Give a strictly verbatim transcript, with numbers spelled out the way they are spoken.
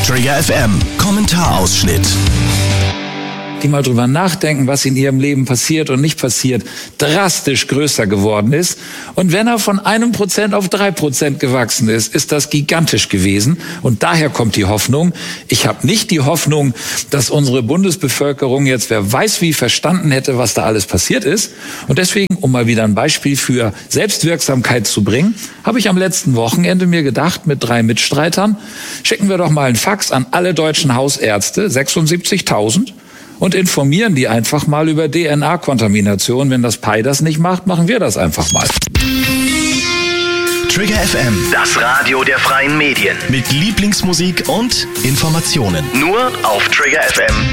Trigger F M Kommentarausschnitt. Die mal drüber nachdenken, was in ihrem Leben passiert und nicht passiert, drastisch größer geworden ist. Und wenn er von einem Prozent auf drei Prozent gewachsen ist, ist das gigantisch gewesen. Und daher kommt die Hoffnung. Ich habe nicht die Hoffnung, dass unsere Bundesbevölkerung jetzt, wer weiß wie, verstanden hätte, was da alles passiert ist. Und deswegen, um mal wieder ein Beispiel für Selbstwirksamkeit zu bringen, habe ich am letzten Wochenende mir gedacht, mit drei Mitstreitern, schicken wir doch mal einen Fax an alle deutschen Hausärzte, sechsundsiebzigtausend, und informieren die einfach mal über D N A-Kontamination. Wenn das P I das nicht macht, machen wir das einfach mal. Trigger F M, Das Radio der freien Medien. mit Lieblingsmusik und Informationen. Nur auf trigger f m